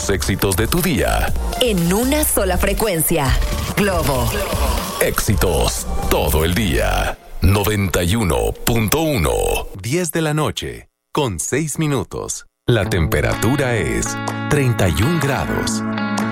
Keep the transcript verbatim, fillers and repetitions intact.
Los éxitos de tu día. En una sola frecuencia. Globo. Éxitos todo el día. noventa y uno punto uno. diez de la noche, con seis minutos. La temperatura es treinta y un grados.